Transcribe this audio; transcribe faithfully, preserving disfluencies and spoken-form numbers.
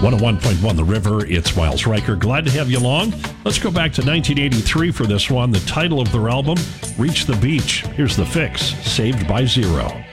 one oh one point one The River, it's Miles Riker. Glad to have you along. Let's go back to nineteen eighty-three for this one. The title of their album, Reach the Beach. Here's The Fix, Saved by Zero.